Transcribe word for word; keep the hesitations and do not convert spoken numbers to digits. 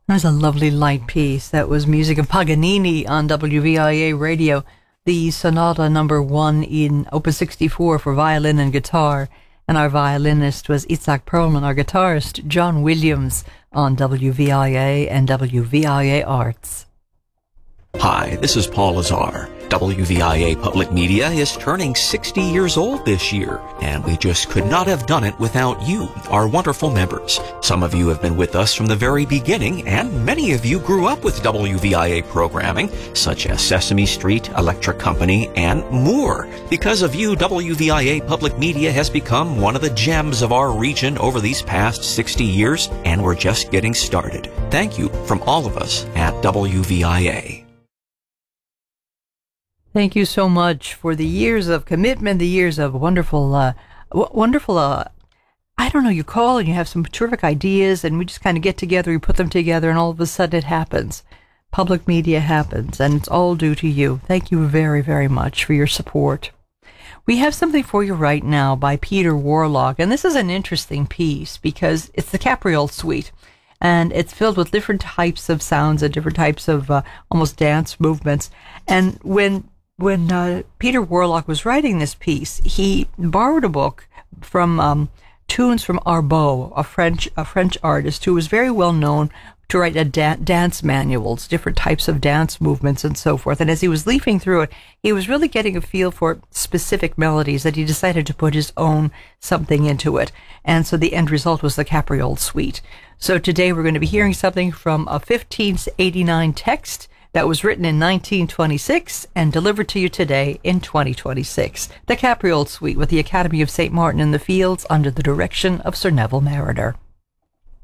That was a lovely light piece. That was music of Paganini on W V I A radio. The Sonata number one in Opus sixty-four for violin and guitar. And our violinist was Itzhak Perlman, our guitarist, John Williams on W V I A and W V I A Arts. Hi, this is Paul Lazar. W V I A Public Media is turning sixty years old this year, and we just could not have done it without you, our wonderful members. Some of you have been with us from the very beginning, and many of you grew up with W V I A programming, such as Sesame Street, Electric Company, and more. Because of you, W V I A Public Media has become one of the gems of our region over these past sixty years, and we're just getting started. Thank you from all of us at W V I A. Thank you so much for the years of commitment, the years of wonderful, uh, w- wonderful, uh, I don't know, you call and you have some terrific ideas and we just kind of get together, we put them together and all of a sudden it happens. Public media happens and it's all due to you. Thank you very, very much for your support. We have something for you right now by Peter Warlock, and this is an interesting piece because it's the Capriole Suite. And it's filled with different types of sounds and different types of uh, almost dance movements. And when When uh, Peter Warlock was writing this piece, he borrowed a book from um, tunes from Arbeau, a French a French artist who was very well known to write a da- dance manuals, different types of dance movements and so forth. And as he was leafing through it, he was really getting a feel for specific melodies that he decided to put his own something into it. And so the end result was the Capriole Suite. So today we're going to be hearing something from a fifteen eighty-nine text that was written in nineteen twenty-six and delivered to you today in twenty twenty-six. The Capriole Suite with the Academy of Saint Martin in the Fields under the direction of Sir Neville Marriner.